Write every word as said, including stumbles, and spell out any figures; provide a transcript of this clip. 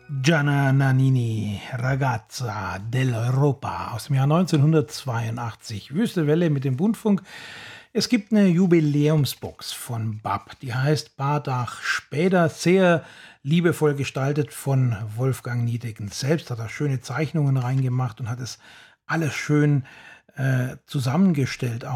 Gianna Nannini, Ragazza dell'Europa aus dem Jahr neunzehnhundertzweiundachtzig. Wüste Welle mit dem Bundfunk. Es gibt eine Jubiläumsbox von B A P, die heißt Bardach Späder, sehr liebevoll gestaltet von Wolfgang Niedecken selbst, hat da schöne Zeichnungen reingemacht und hat es alles schön äh, zusammengestellt, auch